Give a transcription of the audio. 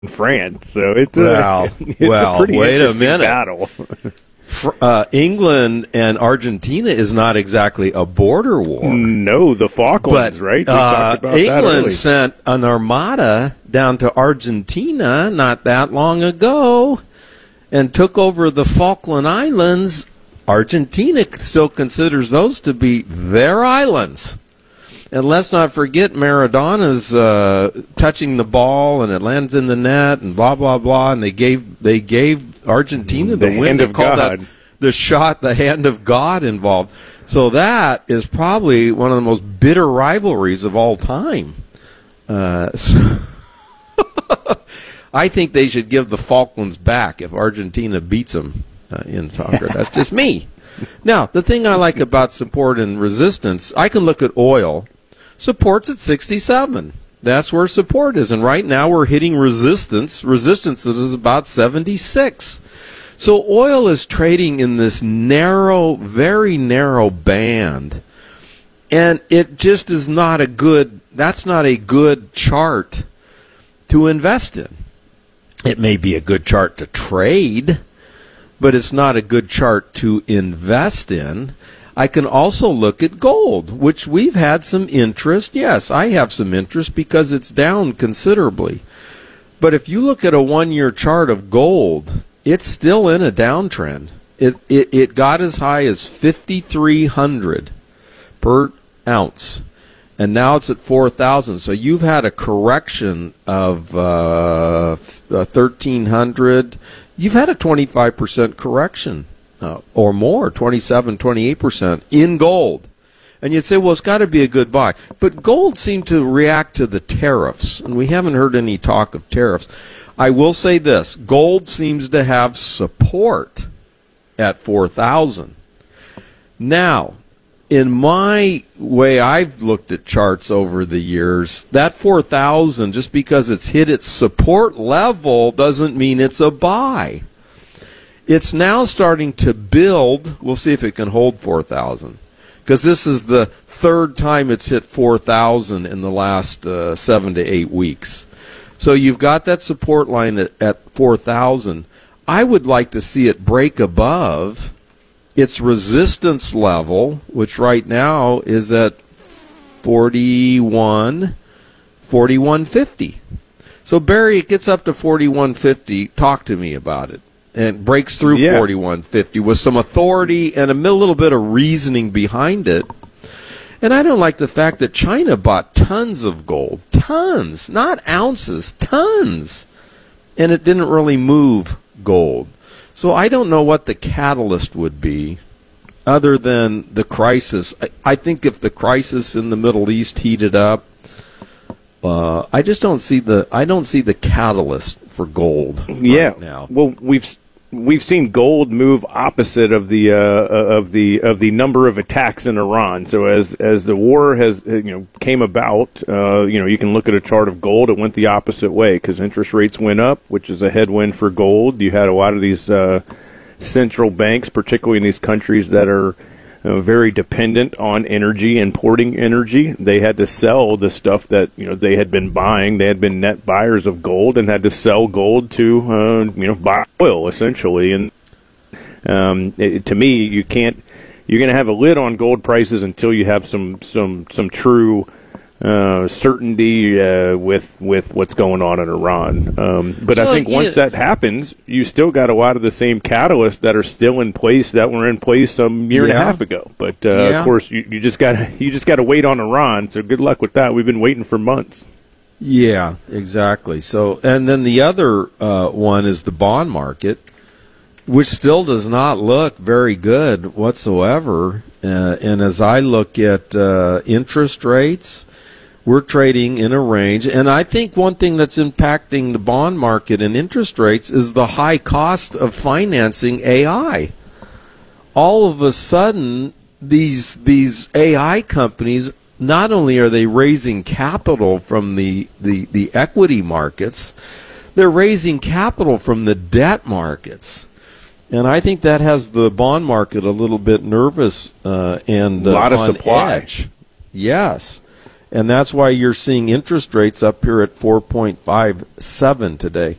France, so it's Well, a pretty wait a interesting minute. battle. England and Argentina is not exactly a border war. No, the Falklands, But right? We talked about that England earlier. sent an armada down to Argentina not that long ago and took over the Falkland Islands. Argentina still considers those to be their islands. And let's not forget Maradona's touching the ball and it lands in the net and blah blah blah. And they gave Argentina the win. hand of They called God. that the shot, the hand of God involved. So that is probably one of the most bitter rivalries of all time. So I think they should give the Falklands back if Argentina beats them in soccer. That's just me. Now, the thing I like about support and resistance, I can look at oil. Support's at 67. That's where support is. And right now we're hitting resistance. Resistance is about 76. So oil is trading in this narrow, very narrow band. And it just is not that's not a good chart to invest in. It may be a good chart to trade, but it's not a good chart to invest in. I can also look at gold, which we've had some interest. Yes, I have some interest because it's down considerably. But if you look at a one-year chart of gold, it's still in a downtrend. It got as high as 5,300 per ounce, and now it's at 4,000. So you've had a correction of 1,300. You've had a 25% correction. Or more, 27, 28% in gold. And you'd say, well, it's got to be a good buy. But gold seemed to react to the tariffs, and we haven't heard any talk of tariffs. I will say this, gold seems to have support at 4,000. Now, in my way I've looked at charts over the years, that 4,000, just because it's hit its support level, doesn't mean it's a buy. It's now starting to build. We'll see if it can hold 4,000, because this is the third time it's hit 4,000 in the last 7 to 8 weeks. So you've got that support line at 4,000. I would like to see it break above its resistance level, which right now is at 41.50. So Barry, it gets up to 41.50. Talk to me about it. And breaks through 41.50 with some authority and a little bit of reasoning behind it. And I don't like the fact that China bought tons of gold. Tons, not ounces, tons. And it didn't really move gold. So I don't know what the catalyst would be other than the crisis. I think if the crisis in the Middle East heated up, I just don't see the catalyst for gold right now. Well, we've seen gold move opposite of the number of attacks in Iran. So as the war has came about, you can look at a chart of gold. It went the opposite way because interest rates went up, which is a headwind for gold. You had a lot of these central banks, particularly in these countries that are very dependent on energy, importing energy. They had to sell the stuff that they had been buying. They had been net buyers of gold and had to sell gold to buy oil essentially. And to me, you can't. You're going to have a lid on gold prices until you have some true certainty with what's going on in Iran. But I think once that happens, you still got a lot of the same catalysts that are still in place that were in place some year and a half ago. But of course, you just got to wait on Iran. So good luck with that. We've been waiting for months. Yeah, exactly. So, and then the other one is the bond market, which still does not look very good whatsoever. And as I look at interest rates, we're trading in a range. And I think one thing that's impacting the bond market and interest rates is the high cost of financing AI. All of a sudden, these AI companies, not only are they raising capital from the equity markets, they're raising capital from the debt markets. And I think that has the bond market a little bit nervous and a lot of on supply. edge. Yes. And that's why you're seeing interest rates up here at 4.57 today.